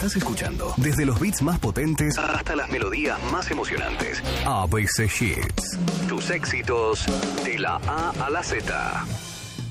estás escuchando. Desde los beats más potentes hasta las melodías más emocionantes. ABC Hits. Tus éxitos de la A a la Z.